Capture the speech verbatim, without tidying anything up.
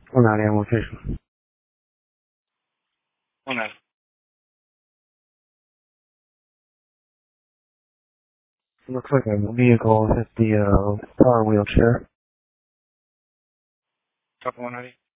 one ninety on location. one ninety. Looks like a vehicle hit the uh, power wheelchair. Top one ninety.